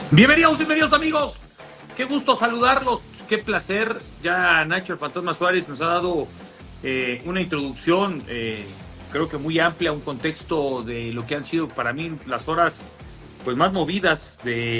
Bienvenidos amigos. Qué gusto saludarlos, qué placer. Ya Nacho el Fantasma Suárez nos ha dado una introducción, creo que muy amplia, un contexto de lo que han sido para mí las horas pues más movidas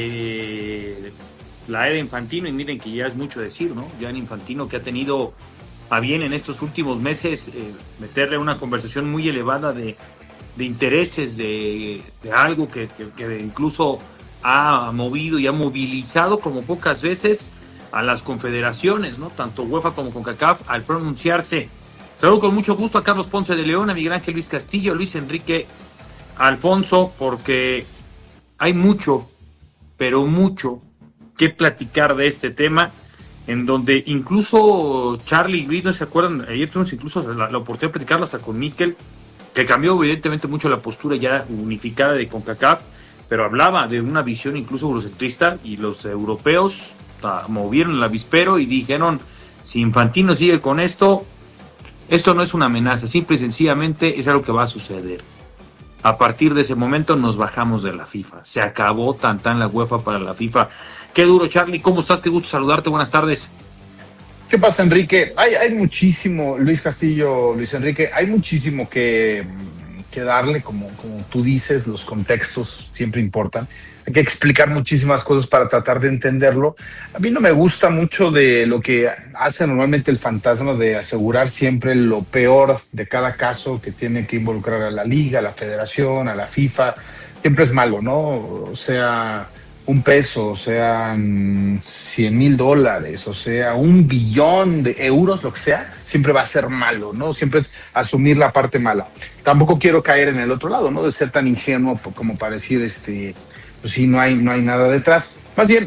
de la era Infantino. Y miren que ya es mucho decir, ¿no? Ya en Infantino, que ha tenido a bien en estos últimos meses meterle una conversación muy elevada de intereses, de algo que incluso ha movido y ha movilizado como pocas veces a las confederaciones, ¿no? Tanto UEFA como CONCACAF al pronunciarse. Saludo con mucho gusto a Carlos Ponce de León, a Miguel Ángel Luis Castillo, Luis Enrique Alfonso, porque hay mucho, pero mucho que platicar de este tema, en donde incluso Charlie y Luis, ¿no se acuerdan? Ayer tuvimos incluso la oportunidad de platicarlo hasta con Mikel, que cambió evidentemente mucho la postura ya unificada de CONCACAF, pero hablaba de una visión incluso eurocentrista, y los europeos movieron el avispero y dijeron, si Infantino sigue con esto no es una amenaza, simple y sencillamente es algo que va a suceder. A partir de ese momento nos bajamos de la FIFA. Se acabó tan la UEFA para la FIFA. Qué duro, Charlie. ¿Cómo estás? Qué gusto saludarte. Buenas tardes. ¿Qué pasa, Enrique? Hay muchísimo, Luis Castillo, Luis Enrique, hay muchísimo que darle, como tú dices, los contextos siempre importan. Hay que explicar muchísimas cosas para tratar de entenderlo. A mí no me gusta mucho de lo que hace normalmente el fantasma de asegurar siempre lo peor de cada caso que tiene que involucrar a la liga, a la federación, a la FIFA. Siempre es malo, ¿no? O sea, un peso, o sean $100,000, o sea, 1 billón de euros, lo que sea, siempre va a ser malo, ¿no? Siempre es asumir la parte mala. Tampoco quiero caer en el otro lado, ¿no? De ser tan ingenuo como para decir, pues sí, no hay nada detrás. Más bien,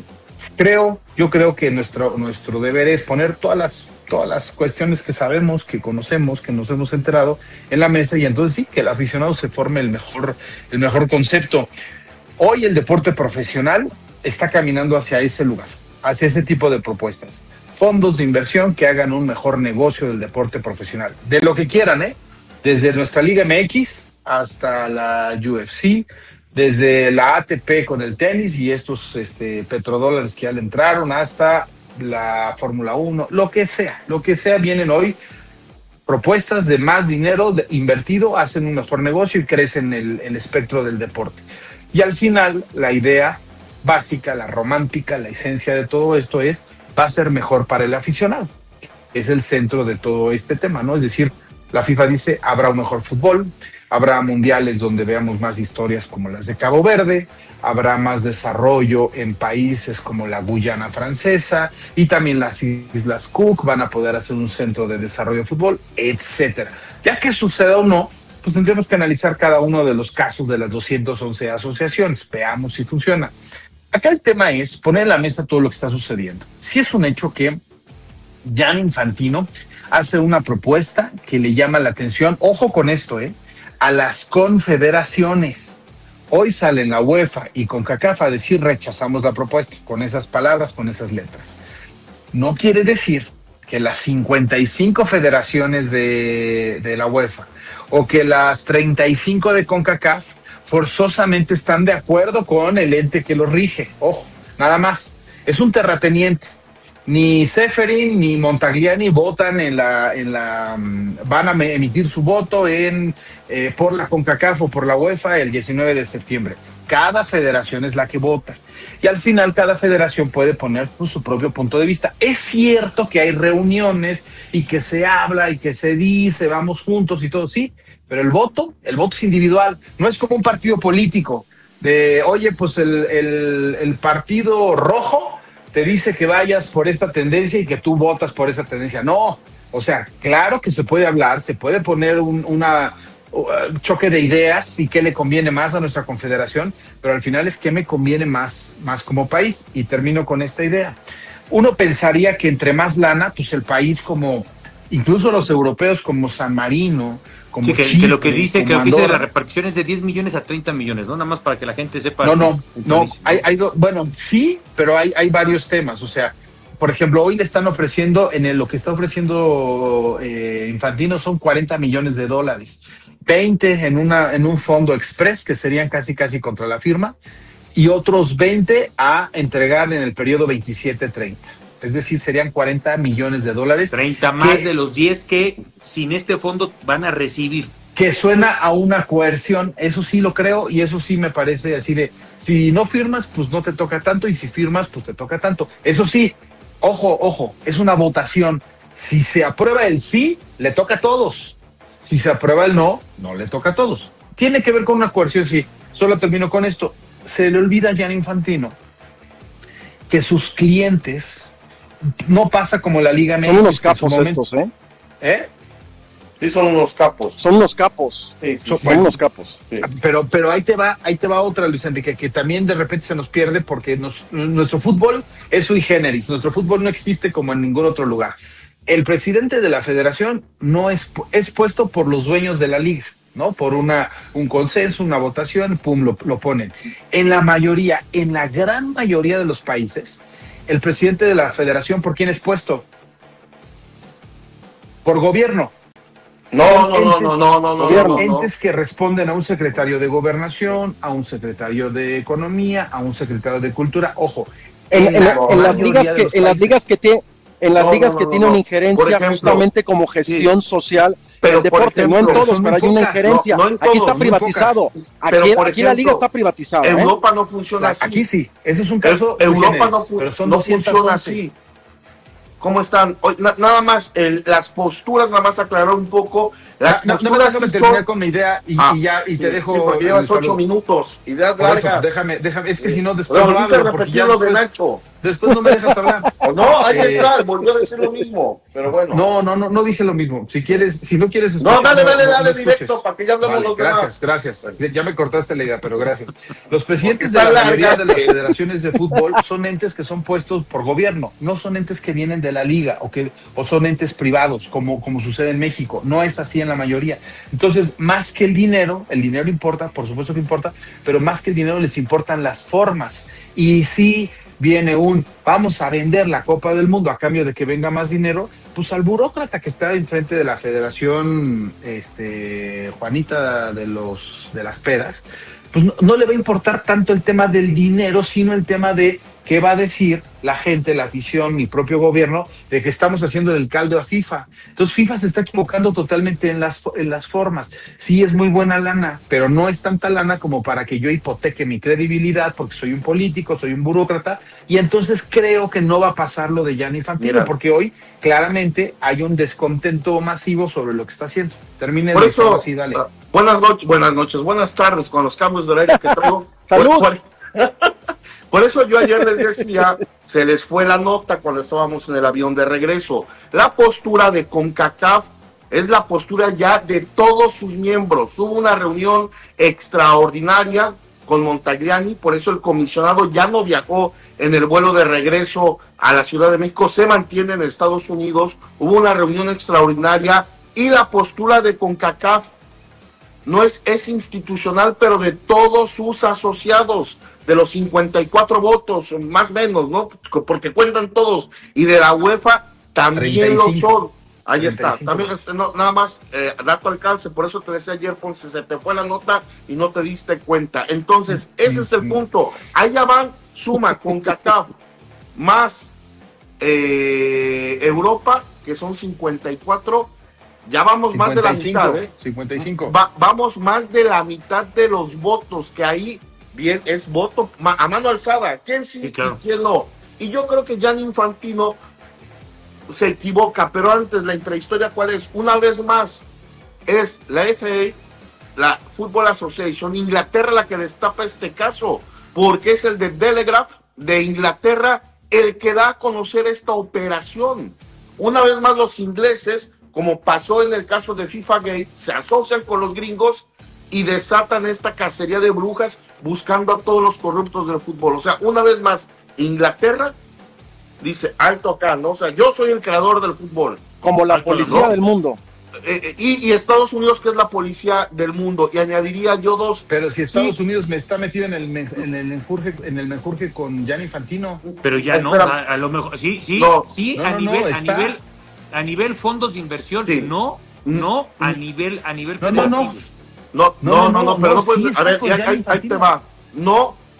yo creo que nuestro deber es poner todas las cuestiones que sabemos, que conocemos, que nos hemos enterado en la mesa, y entonces sí, que el aficionado se forme el mejor concepto. Hoy el deporte profesional está caminando hacia ese lugar, hacia ese tipo de propuestas. Fondos de inversión que hagan un mejor negocio del deporte profesional. De lo que quieran, ¿eh? Desde nuestra Liga MX hasta la UFC, desde la ATP con el tenis y estos petrodólares que ya le entraron, hasta la Fórmula 1, lo que sea, vienen hoy propuestas de más dinero invertido, hacen un mejor negocio y crecen el espectro del deporte. Y al final, la idea básica, la romántica, la esencia de todo esto va a ser mejor para el aficionado. Es el centro de todo este tema, ¿no? Es decir, la FIFA dice, habrá un mejor fútbol, habrá mundiales donde veamos más historias como las de Cabo Verde, habrá más desarrollo en países como la Guyana Francesa, y también las Islas Cook van a poder hacer un centro de desarrollo de fútbol, etcétera. Ya que suceda o no, pues tendremos que analizar cada uno de los casos de las 211 asociaciones. Veamos si funciona. Acá el tema es poner en la mesa todo lo que está sucediendo. Sí es un hecho que Gianni Infantino hace una propuesta que le llama la atención, ojo con esto, a las confederaciones. Hoy salen la UEFA y CONCACAF a decir rechazamos la propuesta, con esas palabras, con esas letras. No quiere decir que las 55 federaciones de la UEFA o que las 35 de CONCACAF forzosamente están de acuerdo con el ente que los rige. Ojo, nada más. Es un terrateniente. Ni Ceferin ni Montagliani votan van a emitir su voto por la CONCACAF o por la UEFA el 19 de septiembre. Cada federación es la que vota. Y al final cada federación puede poner su propio punto de vista. Es cierto que hay reuniones y que se habla y que se dice, vamos juntos y todo, sí, pero el voto es individual. No es como un partido político de, oye, pues el partido rojo te dice que vayas por esta tendencia y que tú votas por esa tendencia. No, o sea, claro que se puede hablar, se puede poner una choque de ideas y qué le conviene más a nuestra confederación, pero al final es qué me conviene más como país. Y termino con esta idea. Uno pensaría que entre más lana, pues el país, como incluso los europeos como San Marino, como sí, Chipre, que lo que dice como que Andorra, la repartición es de 10 millones a 30 millones, ¿no? Nada más para que la gente sepa. No, bueno, sí, pero hay varios temas. O sea, por ejemplo, hoy le están ofreciendo, lo que está ofreciendo Infantino son $40 millones, 20 en un fondo express, que serían casi contra la firma, y otros 20 a entregar en el periodo 27-30. Es decir, serían $40 millones. 30 más de los 10 que sin este fondo van a recibir. Que suena a una coerción, eso sí lo creo, y eso sí me parece así de, si no firmas, pues no te toca tanto, y si firmas, pues te toca tanto. Eso sí, ojo, es una votación. Si se aprueba el sí, le toca a todos. Si se aprueba el no, no le toca a todos. Tiene que ver con una coerción, sí. Solo termino con esto. Se le olvida a Gianni Infantino que sus clientes no pasa como la Liga MX. Son unos capos estos, ¿eh? ¿Eh? Sí, son unos capos. Son unos capos. Sí, son unos capos. Sí. Pero ahí te va otra, Luis Enrique, que también de repente se nos pierde porque nuestro fútbol es sui generis. Nuestro fútbol no existe como en ningún otro lugar. El presidente de la federación no es puesto por los dueños de la liga, ¿no? Por un consenso, una votación, pum, lo ponen. En la gran mayoría de los países, el presidente de la federación, ¿por quién es puesto? Por gobierno. No. Entes que responden a un secretario de Gobernación, a un secretario de Economía, a un secretario de Cultura. Ojo, en las ligas que tiene una injerencia, ejemplo, justamente como gestión social del deporte, ejemplo, no en todos, pero hay una injerencia. No aquí está privatizado. Aquí la liga está privatizada. Europa no funciona así. Aquí sí, ese es un caso. Europa no funciona así. ¿Cómo están? Nada más, las posturas, nada más aclarar un poco. Déjame terminar con mi idea y te dejo. Sí, porque llevas 8 minutos, ideas largas. Déjame, es que si no, después no hablo. Porque ya lo de Nacho. Después no me dejas hablar. No, ahí está, volvió a decir lo mismo, pero bueno. No dije lo mismo. Si no quieres escuchar. No, dale directo, para que ya hablemos los demás. Gracias. Ya me cortaste la idea, pero gracias. Los presidentes de la mayoría de las federaciones de fútbol son entes que son puestos por gobierno, no son entes que vienen de la liga o son entes privados, como sucede en México. No es así en la mayoría. Entonces, más que el dinero importa, por supuesto que importa, pero más que el dinero les importan las formas. Y sí viene vamos a vender la Copa del Mundo a cambio de que venga más dinero, pues al burócrata que está enfrente de la federación, Juanita de las pedas, pues no le va a importar tanto el tema del dinero, sino el tema de qué va a decir la gente, la afición, mi propio gobierno, de que estamos haciendo el caldo a FIFA. Entonces FIFA se está equivocando totalmente en las formas. Sí es muy buena lana, pero no es tanta lana como para que yo hipoteque mi credibilidad, porque soy un político, soy un burócrata, y entonces creo que no va a pasar lo de Gianni Infantino, porque hoy claramente hay un descontento masivo sobre lo que está haciendo. Termine por eso, así, dale. Buenas noches, buenas tardes con los cambios de horario que traigo. ¡Salud! Por eso yo ayer les decía, se les fue la nota cuando estábamos en el avión de regreso. La postura de CONCACAF es la postura ya de todos sus miembros. Hubo una reunión extraordinaria con Montagliani, por eso el comisionado ya no viajó en el vuelo de regreso a la Ciudad de México, se mantiene en Estados Unidos. Hubo una reunión extraordinaria y la postura de CONCACAF no es institucional, pero de todos sus asociados, de los 54 votos, más o menos, ¿no? Porque cuentan todos, y de la UEFA también 35, lo son. Ahí 35. Está, también nada más, dato alcance, por eso te decía ayer, Ponce, se te fue la nota y no te diste cuenta. Entonces, ese es el punto. Allá van, suma CONCACAF más Europa, que son 54. Ya vamos 55, más de la mitad, 55. Vamos más de la mitad de los votos, que ahí bien es voto a mano alzada. ¿Quién sí claro. Y quién no? Y yo creo que Gianni Infantino se equivoca, pero antes la intrahistoria, ¿cuál es? Una vez más, es la FA, la Football Association, Inglaterra, la que destapa este caso, porque es el de Telegraph de Inglaterra el que da a conocer esta operación. Una vez más los ingleses, como pasó en el caso de FIFA Gate, se asocian con los gringos y desatan esta cacería de brujas buscando a todos los corruptos del fútbol. O sea, una vez más, Inglaterra dice, alto acá, ¿no? O sea, yo soy el creador del fútbol. Como la policía del mundo. Y Estados Unidos, que es la policía del mundo. Y añadiría yo dos. Pero si Estados Unidos me está metido en el menjurje con Gianni Infantino. Pero ya espera, no, a lo mejor, a nivel fondos de inversión, sí. no a nivel No, pero no puedes, a ver, ahí te va. No,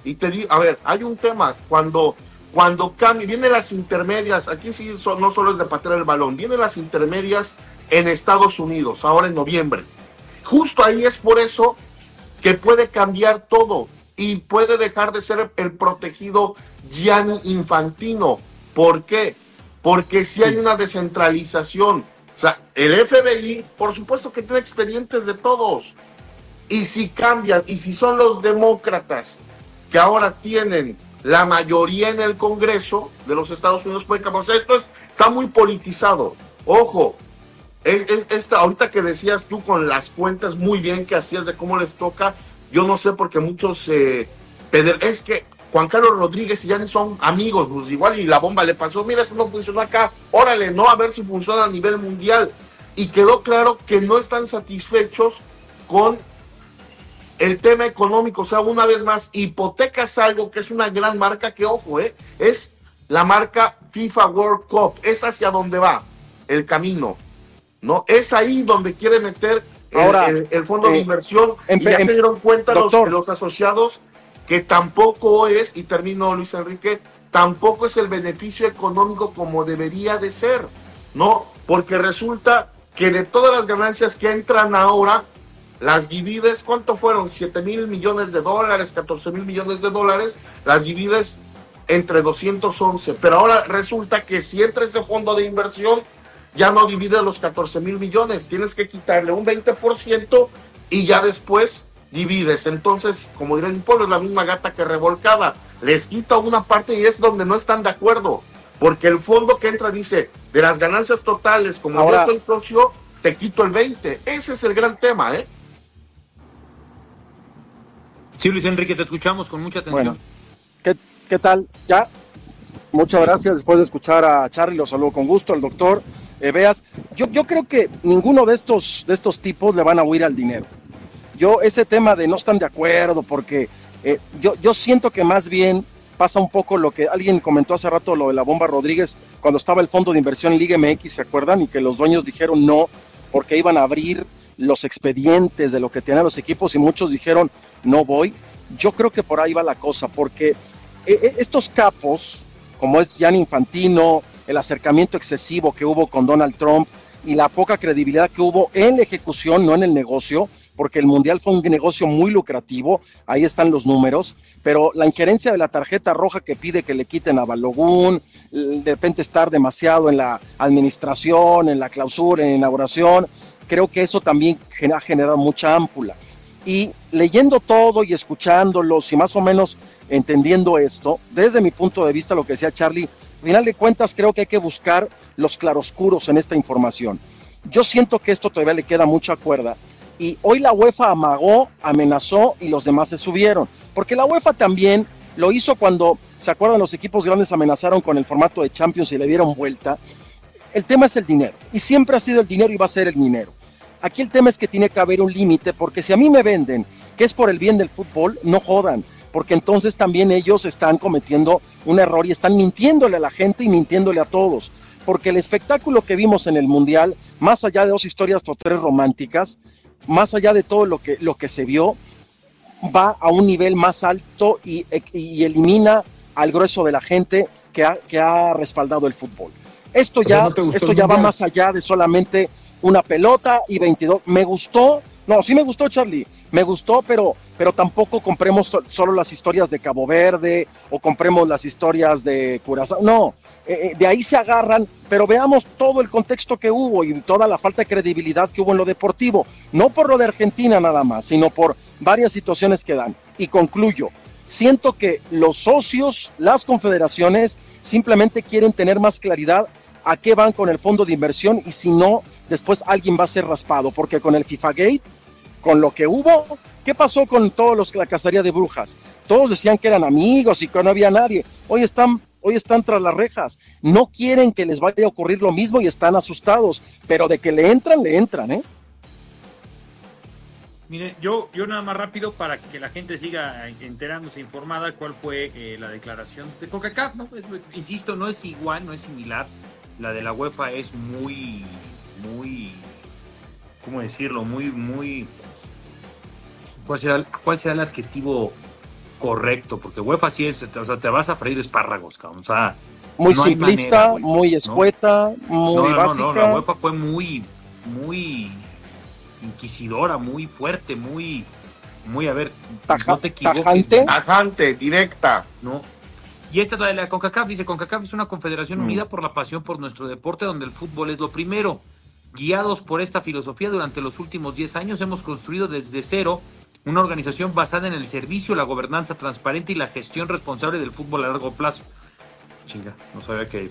Y te digo, a ver, hay un tema, cuando cambia, vienen las intermedias, aquí sí no solo es de patear el balón, vienen las intermedias en Estados Unidos, ahora en noviembre. Justo ahí es por eso que puede cambiar todo y puede dejar de ser el protegido Gianni Infantino. ¿Por qué? Porque si hay una descentralización. O sea, el FBI, por supuesto que tiene expedientes de todos. Y si cambian, y si son los demócratas que ahora tienen la mayoría en el Congreso de los Estados Unidos, puede cambiar. O sea, está muy politizado. Ojo, ahorita que decías tú con las cuentas muy bien que hacías de cómo les toca, yo no sé porque muchos, es que Juan Carlos Rodríguez y Gianni son amigos, pues igual y la bomba le pasó, mira, esto no funcionó acá, órale, no, a ver si funciona a nivel mundial. Y quedó claro que no están satisfechos con el tema económico. O sea, una vez más, hipotecas algo que es una gran marca, que ojo, es la marca FIFA World Cup, es hacia donde va el camino, ¿no? Es ahí donde quiere meter ahora el fondo de inversión, y ya se dieron cuenta los asociados que tampoco es, y termino, Luis Enrique, tampoco es el beneficio económico como debería de ser, ¿no? Porque resulta que de todas las ganancias que entran ahora, las divides, ¿cuánto fueron? 7,000 millones de dólares, 14,000 millones de dólares, las divides entre 211, pero ahora resulta que si entra ese fondo de inversión, ya no divide los 14,000 millones, tienes que quitarle un 20% y ya después divides. Entonces, como dirá el pueblo, es la misma gata que revolcada, les quita una parte y es donde no están de acuerdo, porque el fondo que entra dice, de las ganancias totales, como ahora, yo soy socio, te quito el 20%, ese es el gran tema, Sí, Luis Enrique, te escuchamos con mucha atención. Bueno, ¿qué tal? ¿Ya? Muchas gracias, después de escuchar a Charly, lo saludo con gusto, al doctor Veas. Yo creo que ninguno de estos tipos le van a huir al dinero. Ese tema de no están de acuerdo, porque yo siento que más bien pasa un poco lo que alguien comentó hace rato, lo de la bomba Rodríguez, cuando estaba el fondo de inversión en Liga MX, ¿se acuerdan? Y que los dueños dijeron no, porque iban a abrir los expedientes de lo que tenían los equipos, y muchos dijeron no voy. Yo creo que por ahí va la cosa, porque estos capos, como es Gianni Infantino, el acercamiento excesivo que hubo con Donald Trump y la poca credibilidad que hubo en la ejecución, no en el negocio, porque el Mundial fue un negocio muy lucrativo, ahí están los números, pero la injerencia de la tarjeta roja que pide que le quiten a Balogun, de repente estar demasiado en la administración, en la clausura, en la inauguración, creo que eso también ha generado mucha ámpula. Y leyendo todo y escuchándolos y más o menos entendiendo esto, desde mi punto de vista, lo que decía Charly, al final de cuentas creo que hay que buscar los claroscuros en esta información. Yo siento que esto todavía le queda mucha cuerda, y hoy la UEFA amagó, amenazó y los demás se subieron, porque la UEFA también lo hizo cuando, ¿se acuerdan? Los equipos grandes amenazaron con el formato de Champions y le dieron vuelta. El tema es el dinero, y siempre ha sido el dinero y va a ser el dinero. Aquí el tema es que tiene que haber un límite, porque si a mí me venden que es por el bien del fútbol, no jodan, porque entonces también ellos están cometiendo un error y están mintiéndole a la gente y mintiéndole a todos, porque el espectáculo que vimos en el Mundial, más allá de 2 historias o 3 románticas, más allá de todo lo que se vio, va a un nivel más alto y elimina al grueso de la gente que ha respaldado el fútbol. Esto ya va más allá de solamente una pelota y 22. Me gustó, sí me gustó, Charly, me gustó, pero tampoco compremos solo las historias de Cabo Verde o compremos las historias de Curazao, no, de ahí se agarran, pero veamos todo el contexto que hubo y toda la falta de credibilidad que hubo en lo deportivo, no por lo de Argentina nada más, sino por varias situaciones que dan. Y concluyo, siento que los socios, las confederaciones, simplemente quieren tener más claridad a qué van con el fondo de inversión, y si no, después alguien va a ser raspado, porque con el FIFA Gate, con lo que hubo, ¿qué pasó con todos la cacería de brujas? Todos decían que eran amigos y que no había nadie. Hoy están tras las rejas. No quieren que les vaya a ocurrir lo mismo y están asustados, pero de que le entran, Mire, yo nada más rápido para que la gente siga enterándose, informada, cuál fue la declaración de CONCACAF, ¿no? Insisto, no es igual, no es similar. La de la UEFA es muy, ¿cómo decirlo? Muy, ¿cuál será el adjetivo Correcto, porque UEFA sí es, o sea, te vas a freír espárragos, cabrón. O sea, muy no simplista, manera, muy escueta, muy básica. No, la UEFA fue muy inquisidora, muy fuerte, muy, a ver, no te equivoques. Tajante, directa. No. Y esta de la CONCACAF, dice, CONCACAF es una confederación unida por la pasión por nuestro deporte, donde el fútbol es lo primero. Guiados por esta filosofía, durante los últimos 10 años hemos construido desde cero una organización basada en el servicio, la gobernanza transparente y la gestión responsable del fútbol a largo plazo. Chinga, no sabía que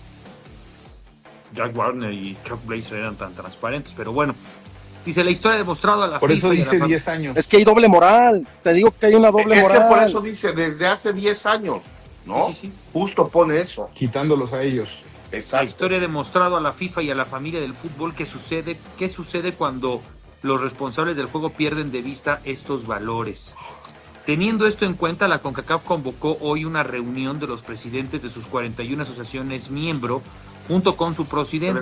Jack Warner y Chuck Blazer eran tan transparentes, pero bueno. Dice, la historia ha demostrado a la por FIFA. Por eso dice 10 años. Es que hay doble moral, te digo que hay una doble moral. Por eso dice, desde hace 10 años, ¿no? Sí. Justo pone eso. Quitándolos a ellos. Exacto. La historia ha demostrado a la FIFA y a la familia del fútbol qué sucede cuando los responsables del juego pierden de vista estos valores. Teniendo esto en cuenta, la CONCACAF convocó hoy una reunión de los presidentes de sus 41 asociaciones miembro, junto con su presidente.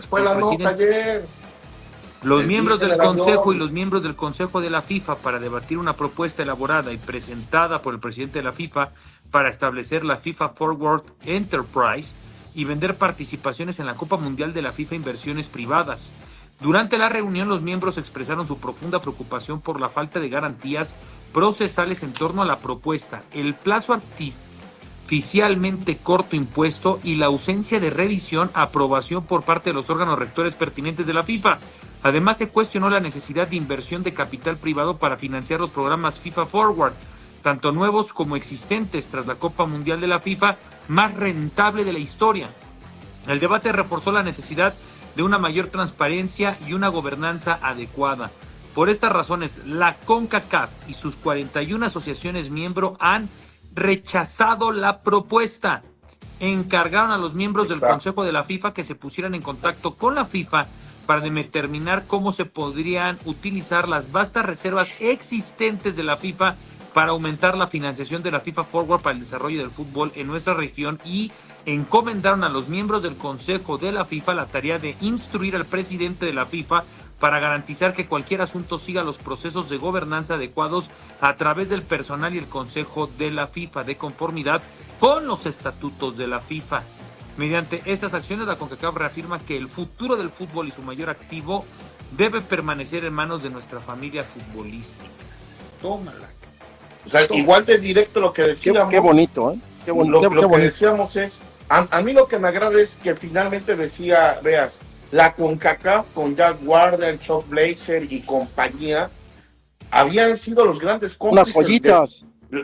Los miembros del Consejo y los miembros del Consejo de la FIFA para debatir una propuesta elaborada y presentada por el presidente de la FIFA para establecer la FIFA Forward Enterprise y vender participaciones en la Copa Mundial de la FIFA Inversiones Privadas. Durante la reunión, los miembros expresaron su profunda preocupación por la falta de garantías procesales en torno a la propuesta, el plazo artificialmente corto impuesto y la ausencia de revisión, aprobación por parte de los órganos rectores pertinentes de la FIFA. Además, se cuestionó la necesidad de inversión de capital privado para financiar los programas FIFA Forward, tanto nuevos como existentes, tras la Copa Mundial de la FIFA más rentable de la historia. El debate reforzó la necesidad de una mayor transparencia y una gobernanza adecuada. Por estas razones, la CONCACAF y sus 41 asociaciones miembro han rechazado la propuesta. Encargaron a los miembros del Consejo de la FIFA que se pusieran en contacto con la FIFA para determinar cómo se podrían utilizar las vastas reservas existentes de la FIFA para aumentar la financiación de la FIFA Forward para el desarrollo del fútbol en nuestra región, y encomendaron a los miembros del Consejo de la FIFA la tarea de instruir al presidente de la FIFA para garantizar que cualquier asunto siga los procesos de gobernanza adecuados a través del personal y el Consejo de la FIFA, de conformidad con los estatutos de la FIFA. Mediante estas acciones, la CONCACAF reafirma que el futuro del fútbol y su mayor activo debe permanecer en manos de nuestra familia futbolística. Tómala. O sea, igual de directo lo que decíamos. Qué bonito, ¿eh? Qué bonito. Lo que decíamos es, a mí lo que me agrada es que finalmente decía, veas, la CONCACAF con Jack Warner, Chuck Blazer y compañía habían sido los grandes cómplices. Unas joyitas.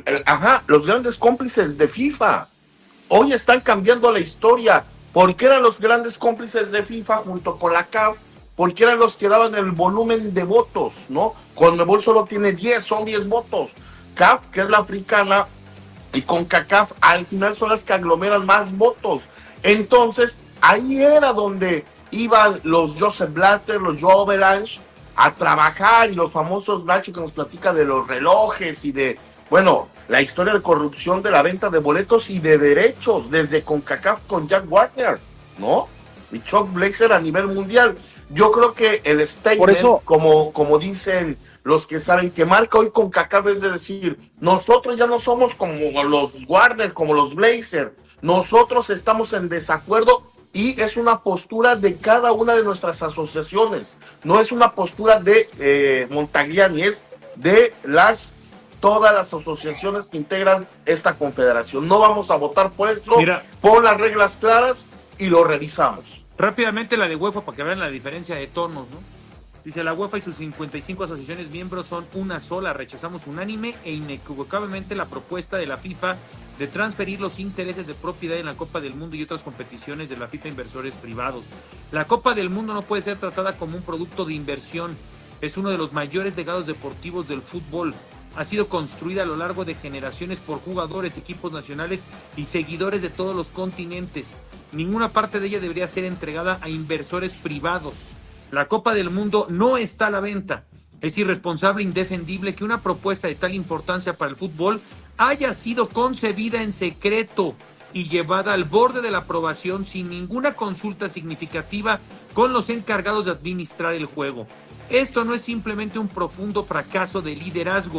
Los grandes cómplices de FIFA. Hoy están cambiando la historia, porque eran los grandes cómplices de FIFA junto con la CAF, porque eran los que daban el volumen de votos, ¿no? CONMEBOL solo tiene 10, son 10 votos. CAF, que es la africana, y CONCACAF al final son las que aglomeran más votos. Entonces, ahí era donde iban los Joseph Blatter, los Joe Belange a trabajar, y los famosos Nacho que nos platica de los relojes y de, bueno, la historia de corrupción de la venta de boletos y de derechos desde CONCACAF con Jack Warner, ¿no? Y Chuck Blazer a nivel mundial. Yo creo que el statement, como dicen los que saben, que marca hoy CONCACAF es de decir, nosotros ya no somos como los Warner, como los Blazer, nosotros estamos en desacuerdo, y es una postura de cada una de nuestras asociaciones, no es una postura de Montagliani, es de todas las asociaciones que integran esta confederación. No vamos a votar por esto. Mira, pon las reglas claras y lo revisamos. Rápidamente la de UEFA para que vean la diferencia de tonos, ¿no? Dice, la UEFA y sus 55 asociaciones miembros son una sola. Rechazamos unánime e inequívocamente la propuesta de la FIFA de transferir los intereses de propiedad en la Copa del Mundo y otras competiciones de la FIFA a inversores privados. La Copa del Mundo no puede ser tratada como un producto de inversión. Es uno de los mayores legados deportivos del fútbol. Ha sido construida a lo largo de generaciones por jugadores, equipos nacionales y seguidores de todos los continentes. Ninguna parte de ella debería ser entregada a inversores privados. La Copa del Mundo no está a la venta. Es irresponsable e indefendible que una propuesta de tal importancia para el fútbol haya sido concebida en secreto y llevada al borde de la aprobación sin ninguna consulta significativa con los encargados de administrar el juego. Esto no es simplemente un profundo fracaso de liderazgo,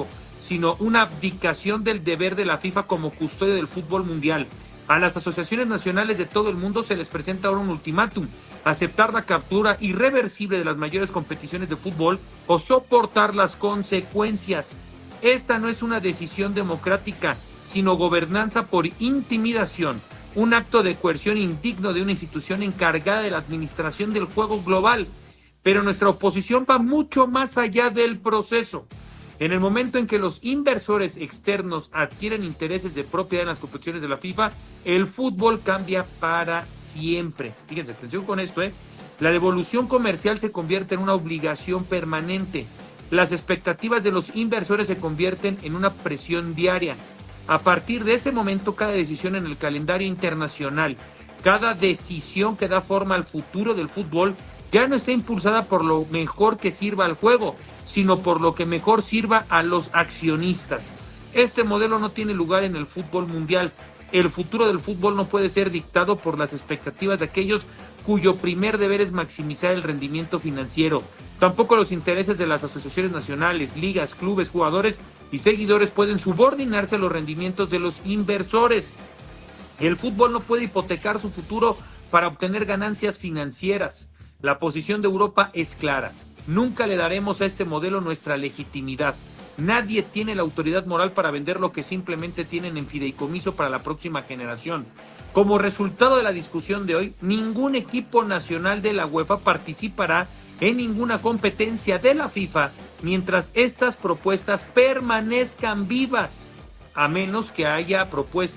sino una abdicación del deber de la FIFA como custodia del fútbol mundial. A las asociaciones nacionales de todo el mundo se les presenta ahora un ultimátum: aceptar la captura irreversible de las mayores competiciones de fútbol o soportar las consecuencias. Esta no es una decisión democrática, sino gobernanza por intimidación, un acto de coerción indigno de una institución encargada de la administración del juego global. Pero nuestra oposición va mucho más allá del proceso. En el momento en que los inversores externos adquieren intereses de propiedad en las competiciones de la FIFA, el fútbol cambia para siempre. Fíjense, atención con esto, La devolución comercial se convierte en una obligación permanente. Las expectativas de los inversores se convierten en una presión diaria. A partir de ese momento, cada decisión en el calendario internacional, cada decisión que da forma al futuro del fútbol, ya no está impulsada por lo mejor que sirva al juego, sino por lo que mejor sirva a los accionistas. Este modelo no tiene lugar en el fútbol mundial. El futuro del fútbol no puede ser dictado por las expectativas de aquellos cuyo primer deber es maximizar el rendimiento financiero. Tampoco los intereses de las asociaciones nacionales, ligas, clubes, jugadores y seguidores pueden subordinarse a los rendimientos de los inversores. El fútbol no puede hipotecar su futuro para obtener ganancias financieras. La posición de Europa es clara. Nunca le daremos a este modelo nuestra legitimidad. Nadie tiene la autoridad moral para vender lo que simplemente tienen en fideicomiso para la próxima generación. Como resultado de la discusión de hoy, ningún equipo nacional de la UEFA participará en ninguna competencia de la FIFA mientras estas propuestas permanezcan vivas, a menos que haya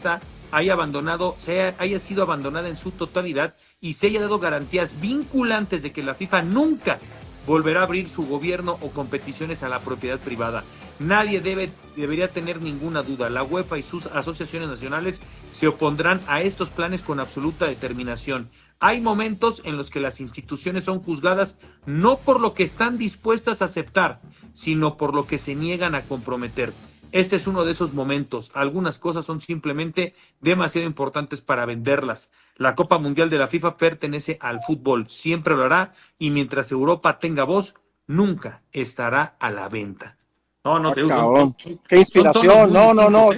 sido abandonada en su totalidad y se haya dado garantías vinculantes de que la FIFA nunca volverá a abrir su gobierno o competiciones a la propiedad privada. Nadie debería tener ninguna duda. La UEFA y sus asociaciones nacionales se opondrán a estos planes con absoluta determinación. Hay momentos en los que las instituciones son juzgadas no por lo que están dispuestas a aceptar, sino por lo que se niegan a comprometer. Este es uno de esos momentos. Algunas cosas son simplemente demasiado importantes para venderlas. La Copa Mundial de la FIFA pertenece al fútbol, siempre lo hará, y mientras Europa tenga voz, nunca estará a la venta. No, te digo. Qué inspiración. No,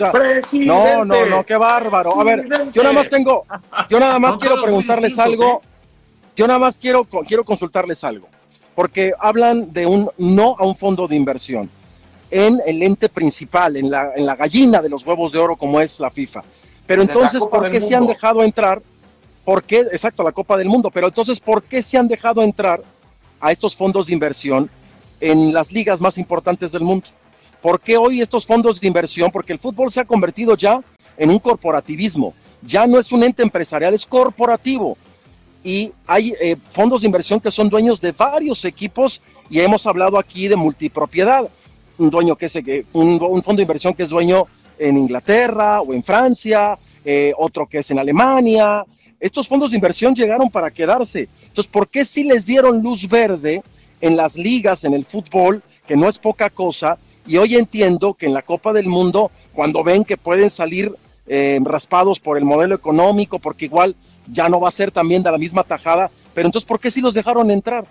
qué bárbaro. A ver, yo nada más quiero preguntarles algo. Yo nada más quiero consultarles algo, porque hablan de un no a un fondo de inversión en el ente principal, en la gallina de los huevos de oro como es la FIFA. Pero entonces, ¿por qué se han dejado entrar? ¿Por qué? Exacto, la Copa del Mundo. Pero entonces, ¿por qué se han dejado entrar a estos fondos de inversión en las ligas más importantes del mundo? ¿Por qué hoy estos fondos de inversión? Porque el fútbol se ha convertido ya en un corporativismo. Ya no es un ente empresarial, es corporativo. Y hay fondos de inversión que son dueños de varios equipos, y hemos hablado aquí de multipropiedad. Un fondo de inversión que es dueño en Inglaterra o en Francia, otro que es en Alemania. Estos fondos de inversión llegaron para quedarse. Entonces, ¿por qué sí les dieron luz verde en las ligas, en el fútbol, que no es poca cosa? Y hoy entiendo que en la Copa del Mundo, cuando ven que pueden salir raspados por el modelo económico, porque igual ya no va a ser también de la misma tajada, pero entonces, ¿por qué sí los dejaron entrar?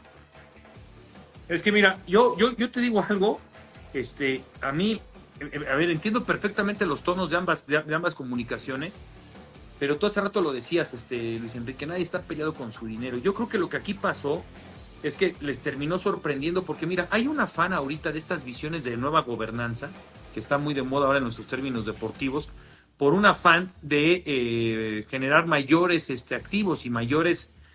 Es que mira, yo te digo algo, a mí, entiendo perfectamente los tonos de ambas comunicaciones, pero tú hace rato lo decías, Luis Enrique, nadie está peleado con su dinero. Yo creo que lo que aquí pasó es que les terminó sorprendiendo, porque mira, hay un afán ahorita de estas visiones de nueva gobernanza, que está muy de moda ahora en nuestros términos deportivos, por un afán de generar mayores activos y mayor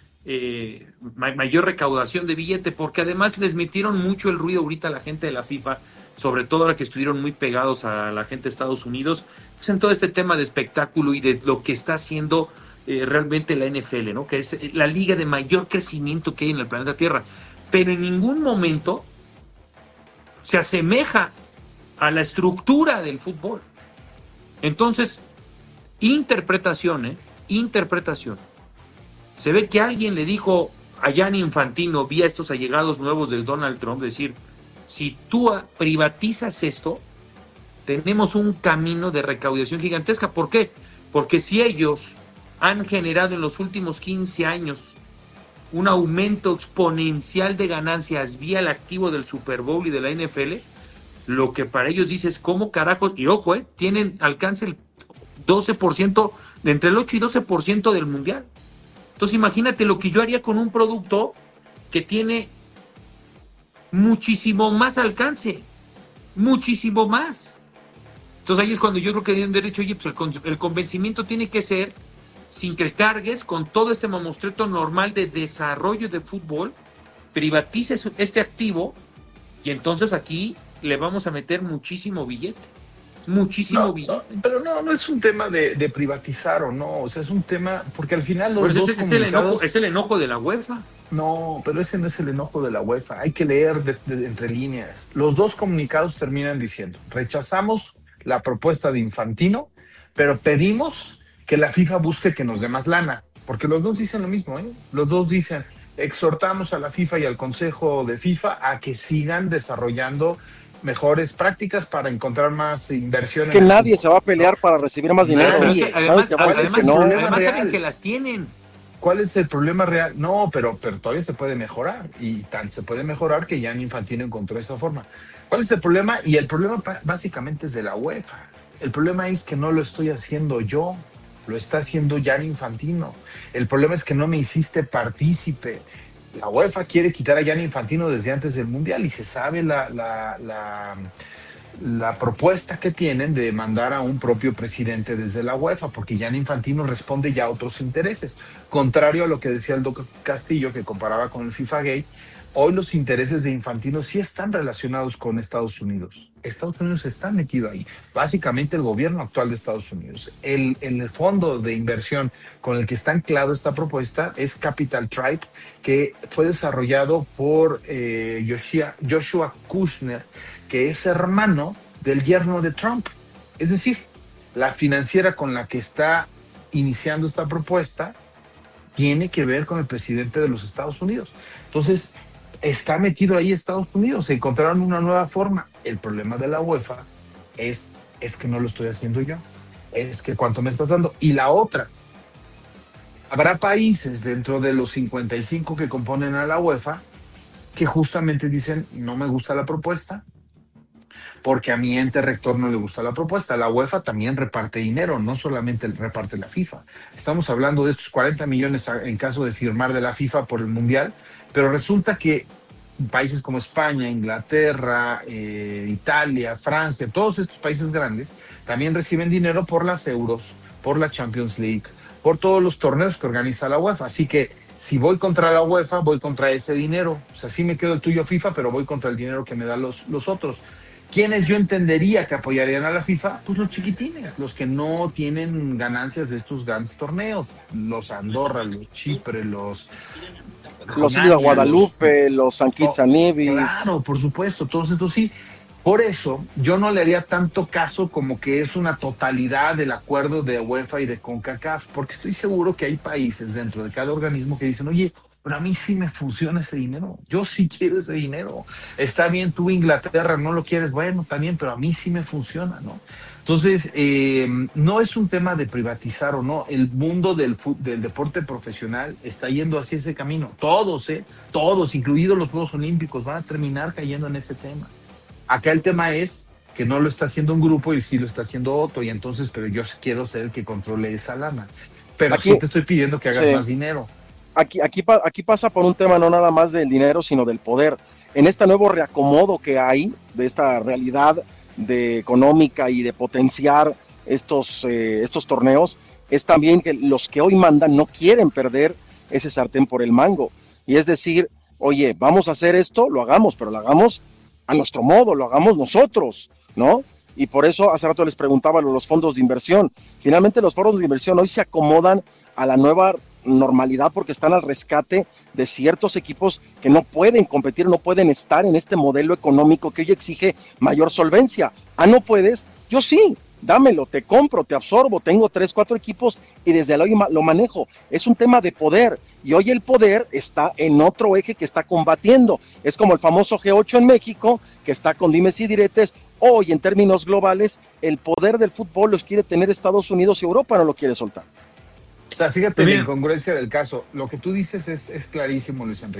recaudación de billete, porque además les metieron mucho el ruido ahorita a la gente de la FIFA, sobre todo ahora que estuvieron muy pegados a la gente de Estados Unidos, pues en todo este tema de espectáculo y de lo que está haciendo realmente la NFL, ¿no? Que es la liga de mayor crecimiento que hay en el planeta Tierra, pero en ningún momento se asemeja a la estructura del fútbol. Entonces, interpretación. Se ve que alguien le dijo a Gianni Infantino, vía estos allegados nuevos del Donald Trump, decir, si tú privatizas esto, tenemos un camino de recaudación gigantesca. ¿Por qué? Porque si ellos han generado en los últimos 15 años un aumento exponencial de ganancias vía el activo del Super Bowl y de la NFL, lo que para ellos dices, ¿cómo carajo? Y ojo, tienen alcance el 12%, de entre el 8 y 12% del mundial. Entonces imagínate lo que yo haría con un producto que tiene muchísimo más alcance, muchísimo más. Entonces ahí es cuando yo creo que deben derecho, oye, pues el convencimiento tiene que ser sin que cargues con todo este mamostreto normal de desarrollo de fútbol, privatices este activo y entonces aquí le vamos a meter muchísimo billete. Muchísimo billete. No, pero no es un tema de privatizar o no, o sea, es un tema, porque al final los pues dos comunicados... Es el enojo de la UEFA. No, pero ese no es el enojo de la UEFA, hay que leer entre líneas. Los dos comunicados terminan diciendo, rechazamos la propuesta de Infantino, pero pedimos que la FIFA busque que nos dé más lana, porque los dos dicen lo mismo, Los dos dicen, exhortamos a la FIFA y al Consejo de FIFA a que sigan desarrollando mejores prácticas para encontrar más inversión. Es que nadie se va a pelear para recibir más dinero. Además saben que las tienen. ¿Cuál es el problema real? No, pero todavía se puede mejorar, y tan se puede mejorar que Gianni Infantino encontró esa forma. ¿Cuál es el problema? Y el problema básicamente es de la UEFA. El problema es que no lo estoy haciendo yo, lo está haciendo Gianni Infantino. El problema es que no me hiciste partícipe. La UEFA quiere quitar a Gianni Infantino desde antes del Mundial y se sabe la propuesta que tienen de mandar a un propio presidente desde la UEFA, porque Gianni Infantino responde ya a otros intereses. Contrario a lo que decía el Doc Castillo, que comparaba con el FIFA Gate, hoy los intereses de Infantino sí están relacionados con Estados Unidos. Estados Unidos está metido ahí. Básicamente el gobierno actual de Estados Unidos. El fondo de inversión con el que está anclado esta propuesta es Capital Tribe, que fue desarrollado por Joshua Kushner, que es hermano del yerno de Trump. Es decir, la financiera con la que está iniciando esta propuesta tiene que ver con el presidente de los Estados Unidos. Entonces, está metido ahí Estados Unidos, se encontraron una nueva forma. El problema de la UEFA es que no lo estoy haciendo yo, es que cuánto me estás dando. Y la otra, habrá países dentro de los 55 que componen a la UEFA que justamente dicen, no me gusta la propuesta, porque a mi ente rector no le gusta la propuesta. La UEFA también reparte dinero, no solamente reparte la FIFA. Estamos hablando de estos 40 millones en caso de firmar de la FIFA por el Mundial, pero resulta que países como España, Inglaterra, Italia, Francia, todos estos países grandes también reciben dinero por las Euros, por la Champions League, por todos los torneos que organiza la UEFA. Así que si voy contra la UEFA, voy contra ese dinero. O sea, sí me quedo el tuyo FIFA, pero voy contra el dinero que me dan los otros. ¿Quiénes yo entendería que apoyarían a la FIFA? Pues los chiquitines, los que no tienen ganancias de estos grandes torneos. Los Andorra, los Chipre, los Isla Guadalupe, los San Kitts and Nevis. Claro, por supuesto, todos estos sí. Por eso yo no le haría tanto caso como que es una totalidad del acuerdo de UEFA y de CONCACAF, porque estoy seguro que hay países dentro de cada organismo que dicen, oye, pero a mí sí me funciona ese dinero, yo sí quiero ese dinero. Está bien, tú Inglaterra no lo quieres, bueno, también, pero a mí sí me funciona, ¿no? Entonces, no es un tema de privatizar o no, el mundo del deporte profesional está yendo hacia ese camino. Todos, incluidos los Juegos Olímpicos, van a terminar cayendo en ese tema. Acá el tema es que no lo está haciendo un grupo y sí lo está haciendo otro, y entonces, pero yo quiero ser el que controle esa lana. Pero aquí, sí te estoy pidiendo que hagas más dinero. Aquí pasa por un tema no nada más del dinero, sino del poder. En este nuevo reacomodo que hay de esta realidad de económica y de potenciar estos torneos, es también que los que hoy mandan no quieren perder ese sartén por el mango. Y es decir, oye, vamos a hacer esto, lo hagamos, pero lo hagamos a nuestro modo, lo hagamos nosotros, ¿no? Y por eso hace rato les preguntaba los fondos de inversión. Finalmente los fondos de inversión hoy se acomodan a la nueva normalidad porque están al rescate de ciertos equipos que no pueden competir, no pueden estar en este modelo económico que hoy exige mayor solvencia. No puedes, yo sí, dámelo, te compro, te absorbo, tengo 3, 4 equipos y desde hoy lo manejo. Es un tema de poder y hoy el poder está en otro eje que está combatiendo. Es como el famoso G8 en México que está con dimes y diretes. Hoy en términos globales el poder del fútbol los quiere tener Estados Unidos y Europa no lo quiere soltar. O sea, fíjate la incongruencia del caso. Lo que tú dices es clarísimo, Luis Enrique.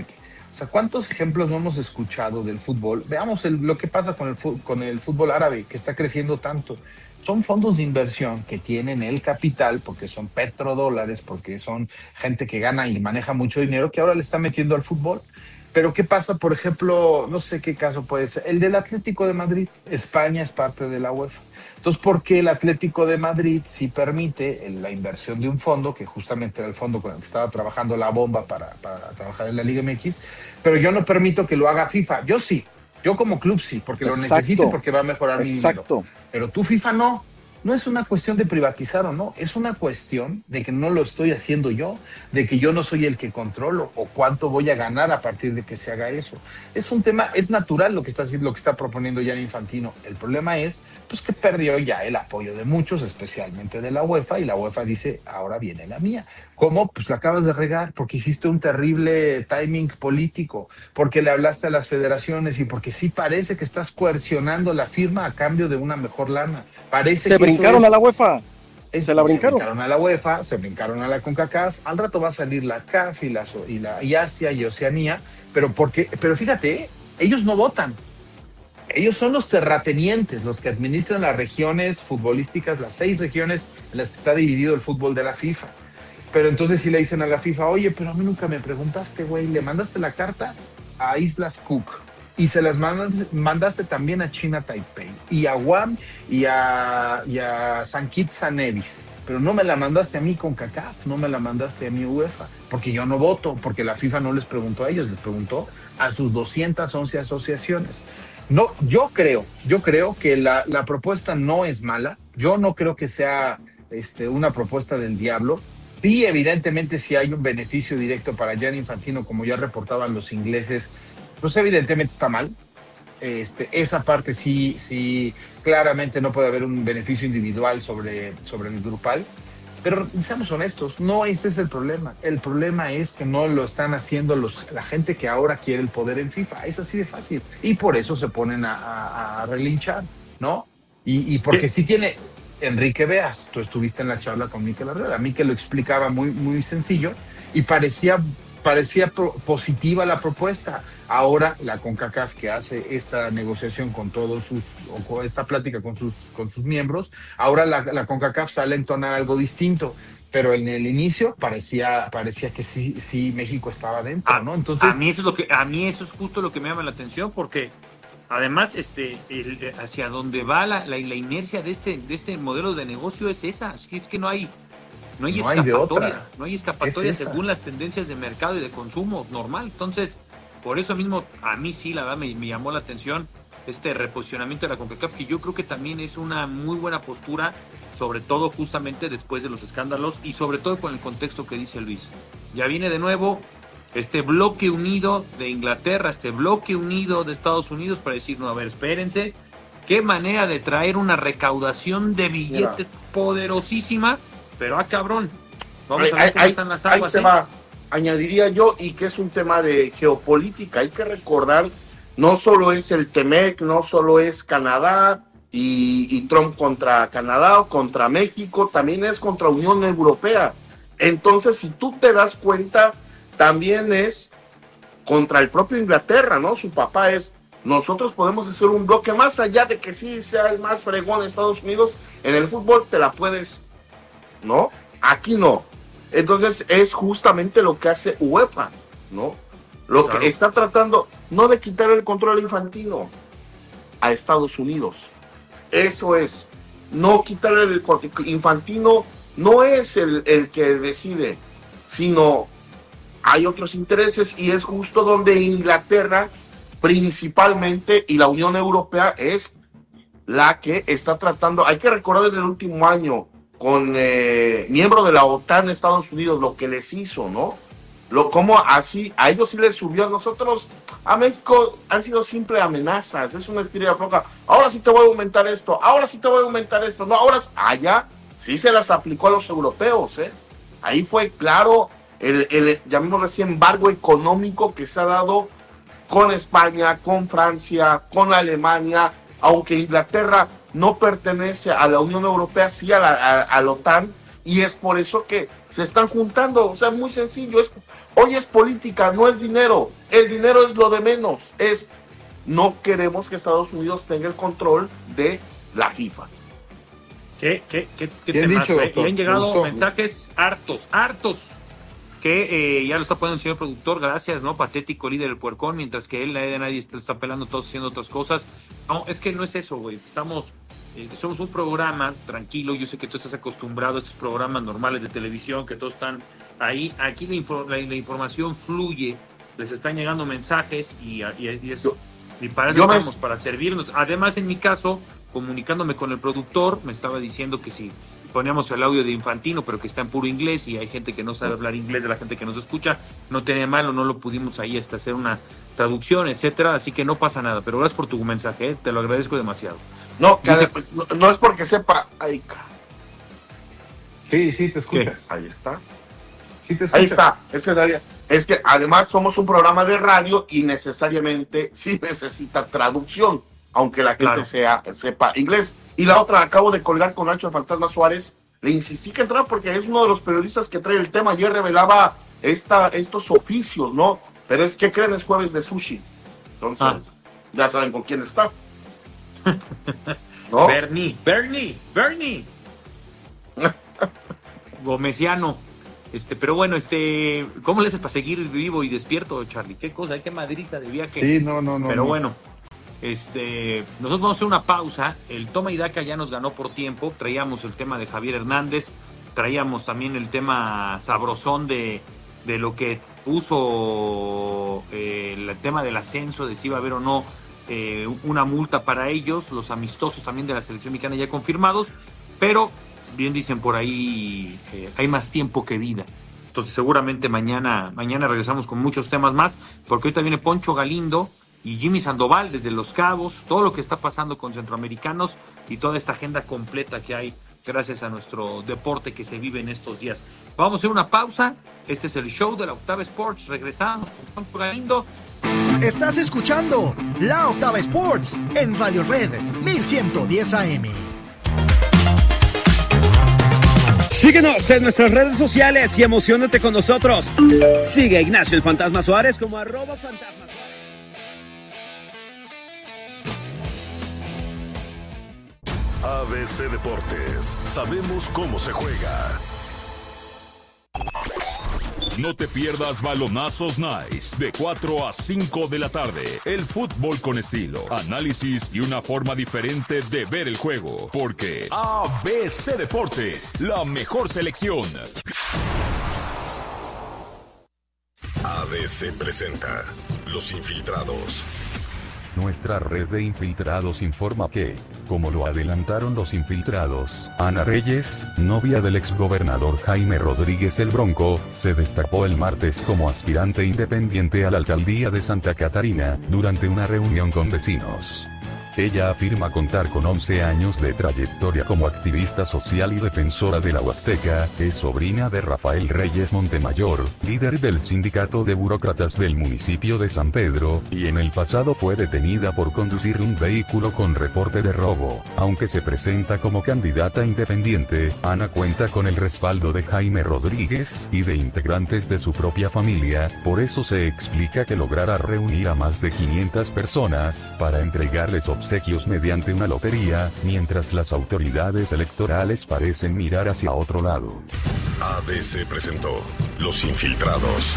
O sea, ¿cuántos ejemplos no hemos escuchado del fútbol? Veamos lo que pasa con el fútbol árabe, que está creciendo tanto. Son fondos de inversión que tienen el capital, porque son petrodólares, porque son gente que gana y maneja mucho dinero, que ahora le está metiendo al fútbol. Pero ¿qué pasa, por ejemplo, no sé qué caso puede ser, el del Atlético de Madrid? España es parte de la UEFA. Entonces, ¿por qué el Atlético de Madrid sí permite la inversión de un fondo, que justamente era el fondo con el que estaba trabajando la bomba para trabajar en la Liga MX, pero yo no permito que lo haga FIFA? Yo sí, yo como club sí, porque lo necesito, porque va a mejorar mi número. Pero tú, FIFA, no. No es una cuestión de privatizar o no, es una cuestión de que no lo estoy haciendo yo, de que yo no soy el que controlo o cuánto voy a ganar a partir de que se haga eso. Es un tema, es natural lo que está proponiendo Gianni Infantino. El problema es pues que perdió ya el apoyo de muchos, especialmente de la UEFA, y la UEFA dice, ahora viene la mía. ¿Cómo? Pues la acabas de regar, porque hiciste un terrible timing político, porque le hablaste a las federaciones y porque sí parece que estás coercionando la firma a cambio de una mejor lana. Parece se brincaron a la UEFA. Se la brincaron. Se brincaron a la UEFA, se brincaron a la CONCACAF. Al rato va a salir la CAF y Asia y Oceanía, pero fíjate, ellos no votan. Ellos son los terratenientes, los que administran las regiones futbolísticas, las 6 regiones en las que está dividido el fútbol de la FIFA. Pero entonces sí le dicen a la FIFA, oye, pero a mí nunca me preguntaste, güey, le mandaste la carta a Islas Cook y se las mandaste también a China Taipei y a Guam y a San Kitts and Nevis, pero no me la mandaste a mí con CONCACAF, no me la mandaste a mi UEFA, porque yo no voto, porque la FIFA no les preguntó a ellos, les preguntó a sus 211 asociaciones. No, yo creo que la propuesta no es mala, yo no creo que sea una propuesta del diablo. Sí, evidentemente, si hay un beneficio directo para Gianni Infantino, como ya reportaban los ingleses, pues evidentemente está mal. Esa parte sí, claramente no puede haber un beneficio individual sobre el grupal. Pero seamos honestos, no ese es el problema. El problema es que no lo están haciendo la gente que ahora quiere el poder en FIFA. Es así de fácil. Y por eso se ponen a relinchar, ¿no? Y porque sí tiene... Enrique Beas, tú estuviste en la charla con Mikel Arriola. Mikel lo explicaba muy, muy sencillo y parecía positiva la propuesta. Ahora la CONCACAF, que hace esta negociación con esta plática con sus miembros, ahora la CONCACAF sale a entonar algo distinto, pero en el inicio parecía que sí México estaba dentro, ¿no? Entonces, a mí eso es justo lo que me llama la atención, porque además, hacia donde va la inercia de este modelo de negocio es esa. Es que no hay escapatoria. No hay escapatoria según las tendencias de mercado y de consumo normal. Entonces, por eso mismo, a mí sí, la verdad, me llamó la atención este reposicionamiento de la CONCACAF, que yo creo que también es una muy buena postura, sobre todo justamente después de los escándalos y sobre todo con el contexto que dice Luis. Ya viene de nuevo este bloque unido de Inglaterra, este bloque unido de Estados Unidos para decir, no, a ver, espérense, qué manera de traer una recaudación de billetes poderosísima, pero cabrón, vamos a ver cómo están las aguas. Añadiría yo, y que es un tema de geopolítica, hay que recordar, no solo es el TEMEC, no solo es Canadá y Trump contra Canadá o contra México, también es contra Unión Europea. Entonces, si tú te das cuenta, también es contra el propio Inglaterra, ¿no? Su papá es, nosotros podemos hacer un bloque más allá de que sí sea el más fregón de Estados Unidos, en el fútbol te la puedes, ¿no? Aquí no. Entonces es justamente lo que hace UEFA, ¿no? Lo que está tratando, no de quitar el control Infantino a Estados Unidos. Eso es, no quitar el Infantino, no es el que decide, sino hay otros intereses, y es justo donde Inglaterra principalmente y la Unión Europea es la que está tratando. Hay que recordar en el último año con miembro de la OTAN Estados Unidos lo que les hizo, ¿no? Como así, a ellos sí les subió, a nosotros, a México han sido simple amenazas, es una estrella floja. Ahora sí te voy a aumentar esto, ahora sí te voy a aumentar esto, no, ahora allá sí se las aplicó a los europeos, Ahí fue claro llamémoslo así, embargo económico que se ha dado con España, con Francia, con Alemania, aunque Inglaterra no pertenece a la Unión Europea, sí a la OTAN, Y es por eso que se están juntando. O sea, muy sencillo. Hoy es política, no es dinero. El dinero es lo de menos. No queremos que Estados Unidos tenga el control de la FIFA. ¿Qué temas? Y han llegado mensajes hartos, que ya lo está poniendo el señor productor, gracias, ¿no? Patético líder del puercón, mientras que nadie está pelando, todos haciendo otras cosas. No, es que no es eso, güey. Somos un programa tranquilo, yo sé que tú estás acostumbrado a estos programas normales de televisión, que todos están ahí. Aquí la información fluye, les están llegando mensajes y para eso estamos, para servirnos. Además, en mi caso, comunicándome con el productor, me estaba diciendo que si poníamos el audio de Infantino, pero que está en puro inglés y hay gente que no sabe hablar inglés, de la gente que nos escucha, no tenía malo, no lo pudimos ahí hacer una traducción, etcétera, así que no pasa nada, pero gracias por tu mensaje, te lo agradezco demasiado. No, no es porque sepa. Ay, sí, te escuchas. ¿Qué? Ahí está. Sí te escuchas. Ahí está, esa es la área. Es que además somos un programa de radio y necesariamente sí necesita traducción, aunque la gente sepa inglés. Y la otra, acabo de colgar con Nacho el Fantasma Suárez, le insistí que entrara porque es uno de los periodistas que trae el tema. Ayer revelaba estos oficios, ¿no? Pero es que creen, es jueves de sushi. Entonces, ya saben con quién está. ¿No? Bernie. Gomesiano. Pero bueno, ¿cómo le haces para seguir vivo y despierto, Charlie? Qué cosa, qué madriza de viaje. Sí, no. Pero bueno, nosotros vamos a hacer una pausa. El toma y daca ya nos ganó por tiempo. Traíamos el tema de Javier Hernández, traíamos también el tema sabrosón de lo que puso el tema del ascenso, de si iba a haber o no una multa para ellos, los amistosos también de la selección mexicana ya confirmados, pero bien dicen por ahí, hay más tiempo que vida. Entonces seguramente mañana regresamos con muchos temas más, porque hoy también viene Poncho Galindo y Jimmy Sandoval desde Los Cabos, todo lo que está pasando con centroamericanos y toda esta agenda completa que hay gracias a nuestro deporte que se vive en estos días. Vamos a hacer una pausa. Este es el show de la Octava Sports. Regresamos con Poncho Galindo. Estás escuchando La Octava Sports en Radio Red 1110 AM. Síguenos en nuestras redes sociales y emocionate con nosotros. Sigue a Ignacio el Fantasma Suárez como @Fantasma Suárez. ABC Deportes, sabemos cómo se juega. No te pierdas Balonazos Nice, de 4 a 5 de la tarde. El fútbol con estilo, análisis y una forma diferente de ver el juego. Porque ABC Deportes, la mejor selección. ABC presenta Los Infiltrados. Nuestra red de infiltrados informa que, como lo adelantaron los infiltrados, Ana Reyes, novia del exgobernador Jaime Rodríguez el Bronco, se destapó el martes como aspirante independiente a la alcaldía de Santa Catarina, durante una reunión con vecinos. Ella afirma contar con 11 años de trayectoria como activista social y defensora de la Huasteca, es sobrina de Rafael Reyes Montemayor, líder del sindicato de burócratas del municipio de San Pedro, y en el pasado fue detenida por conducir un vehículo con reporte de robo. Aunque se presenta como candidata independiente, Ana cuenta con el respaldo de Jaime Rodríguez y de integrantes de su propia familia, por eso se explica que logrará reunir a más de 500 personas para entregarles obsequios mediante una lotería, mientras las autoridades electorales parecen mirar hacia otro lado. ABC presentó Los Infiltrados.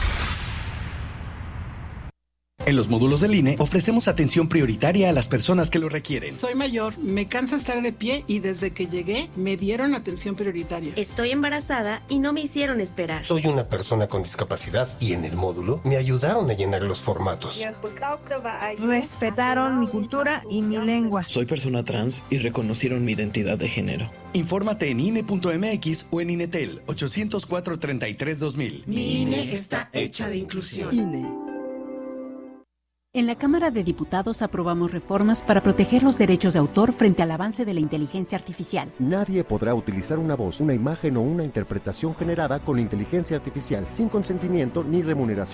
En los módulos del INE ofrecemos atención prioritaria a las personas que lo requieren. Soy mayor, me cansa estar de pie y desde que llegué me dieron atención prioritaria. Estoy embarazada y no me hicieron esperar. Soy una persona con discapacidad y en el módulo me ayudaron a llenar los formatos. Respetaron mi cultura y mi lengua. Soy persona trans y reconocieron mi identidad de género. Infórmate en INE.mx o en INETEL 804-33-2000. Mi INE está hecha de inclusión. INE. En la Cámara de Diputados aprobamos reformas para proteger los derechos de autor frente al avance de la inteligencia artificial. Nadie podrá utilizar una voz, una imagen o una interpretación generada con inteligencia artificial sin consentimiento ni remuneración